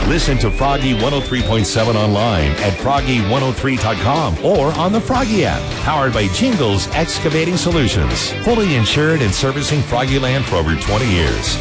Listen to Froggy 103.7 online at froggy103.com or on the Froggy app, powered by Jingles Excavating Solutions. Fully insured and servicing Froggyland for over 20 years.